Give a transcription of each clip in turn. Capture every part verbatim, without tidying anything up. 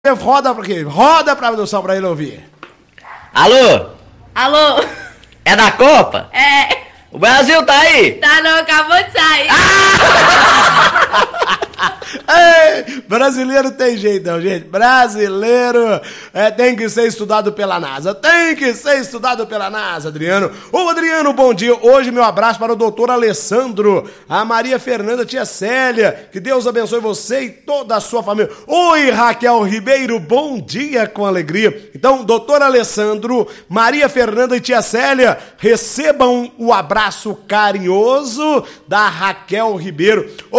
Roda pra quê? Roda pra produção pra ele ouvir. Alô? Alô? É da Copa? É. O Brasil tá aí? Tá não, acabou de sair. Ei, brasileiro tem jeito não, gente. Brasileiro é, tem que ser estudado pela NASA. Tem que ser estudado pela NASA, Adriano. Ô, Adriano, bom dia. Hoje meu abraço para o doutor Alessandro, a Maria Fernanda, tia Célia. Que Deus abençoe você e toda a sua família. Oi, Raquel Ribeiro, bom dia com alegria. Então, doutor Alessandro, Maria Fernanda e tia Célia, recebam o abraço carinhoso da Raquel Ribeiro. Ô,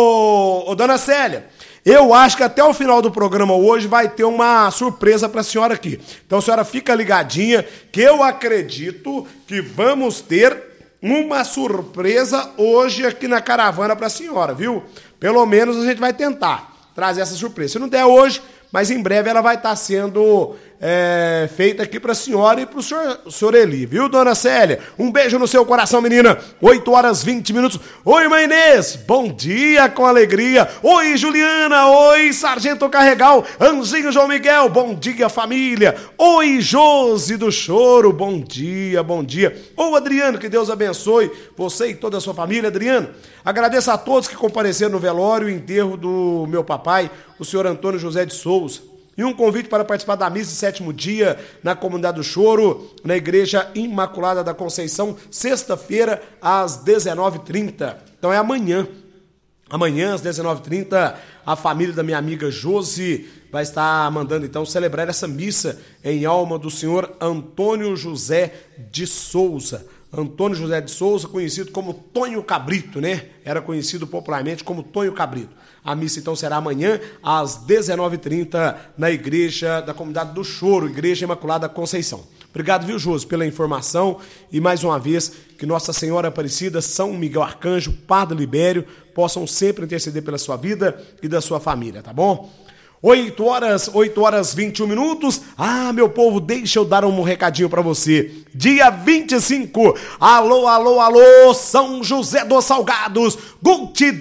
ô, ô, dona Célia, eu acho que até o final do programa hoje vai ter uma surpresa para a senhora aqui. Então a senhora fica ligadinha que eu acredito que vamos ter uma surpresa hoje aqui na caravana para a senhora, viu? Pelo menos a gente vai tentar trazer essa surpresa. Se não der hoje, mas em breve ela vai estar sendo é, feita aqui para a senhora e para o senhor, senhor Eli, viu, dona Célia? Um beijo no seu coração, menina. oito horas e vinte minutos. Oi, mãe Inês. Bom dia com alegria. Oi, Juliana. Oi, Sargento Carregal. Anjinho João Miguel. Bom dia, família. Oi, Josi do Choro. Bom dia, bom dia. Ô, Adriano, que Deus abençoe você e toda a sua família, Adriano. Agradeço a todos que compareceram no velório e enterro do meu papai, o senhor Antônio José de Souza. E um convite para participar da missa de sétimo dia na Comunidade do Choro, na Igreja Imaculada da Conceição, sexta-feira, às dezenove e trinta. Então é amanhã. Amanhã, às dezenove e trinta, a família da minha amiga Josi vai estar mandando, então, celebrar essa missa em alma do senhor Antônio José de Souza. Antônio José de Souza, conhecido como Tonho Cabrito, né? Era conhecido popularmente como Tonho Cabrito. A missa, então, será amanhã, às dezenove e trinta, na Igreja da Comunidade do Choro, Igreja Imaculada Conceição. Obrigado, viu, Josi, pela informação e, mais uma vez, que Nossa Senhora Aparecida, São Miguel Arcanjo, Padre Libério, possam sempre interceder pela sua vida e da sua família, tá bom? oito horas, oito horas e vinte e um minutos. Ah, meu povo, deixa eu dar um recadinho pra você. Dia vinte e cinco, alô, alô, alô, São José dos Salgados, Gucci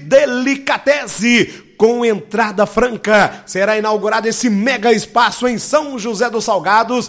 Delicatese, com entrada franca. Será inaugurado esse mega espaço em São José dos Salgados,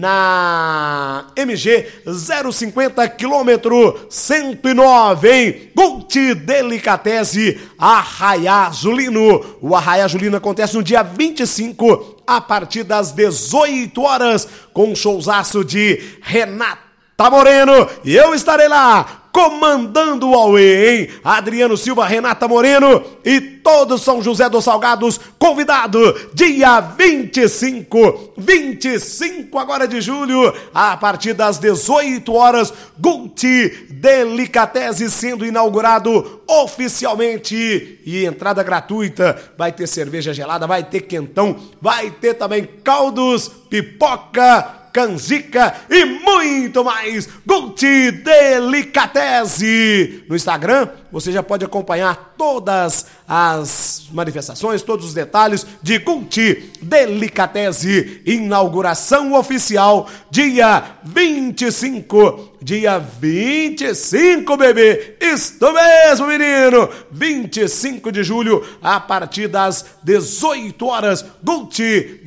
na M G zero cinquenta, quilômetro cento e nove, hein? Gucci Delicatese, Arraiá Julino. O Arraiá Julino acontece no dia vinte e cinco, a partir das dezoito horas, com um showzaço de Renata Moreno. E eu estarei lá, comandando o Aue, hein? Adriano Silva, Renata Moreno e todo São José dos Salgados convidado, dia vinte e cinco, vinte e cinco agora de julho, a partir das dezoito horas, Gucci Delicatese sendo inaugurado oficialmente e entrada gratuita. Vai ter cerveja gelada, vai ter quentão, vai ter também caldos, pipoca, canjica e muito mais. Gucci Delicatese. No Instagram, você já pode acompanhar todas as manifestações, todos os detalhes de Gucci Delicatese. Inauguração oficial, dia vinte e cinco. Dia vinte e cinco, bebê. Isto mesmo, menino. vinte e cinco de julho, a partir das dezoito horas, Gucci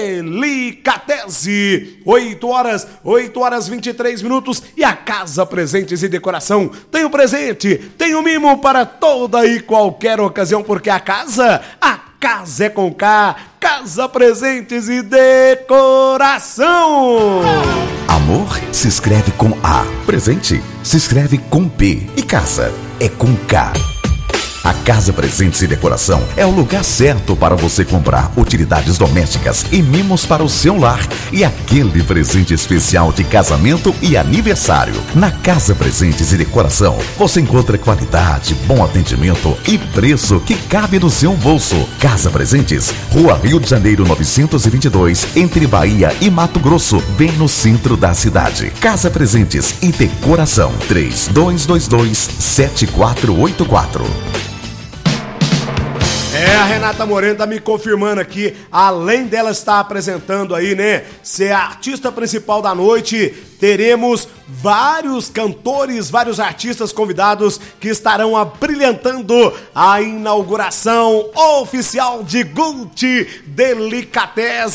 Delicatese. oito horas, oito horas e vinte e três minutos. E a Casa Presentes e Decoração tem um presente, tem um mimo para toda e qualquer ocasião, porque a casa, a casa é com K. Casa Presentes e Decoração. Amor se escreve com A, presente se escreve com P e casa é com K. A Casa Presentes e Decoração é o lugar certo para você comprar utilidades domésticas e mimos para o seu lar e aquele presente especial de casamento e aniversário. Na Casa Presentes e Decoração você encontra qualidade, bom atendimento e preço que cabe no seu bolso. Casa Presentes, Rua Rio de Janeiro novecentos e vinte e dois, entre Bahia e Mato Grosso, bem no centro da cidade. Casa Presentes e Decoração, três dois dois dois, sete quatro oito quatro. É, a Renata Moreno tá me confirmando aqui, além dela estar apresentando aí, né, ser a artista principal da noite, teremos vários cantores, vários artistas convidados que estarão abrilhantando a inauguração oficial de Gucci Delicatessen.